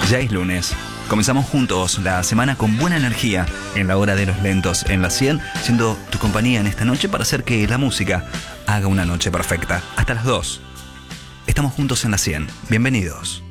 Ya es lunes. Comenzamos juntos la semana con buena energía en la hora de los lentos en la 100, siendo tu compañía en esta noche para hacer que la música haga una noche perfecta. Hasta las 2. Estamos juntos en la 100. Bienvenidos.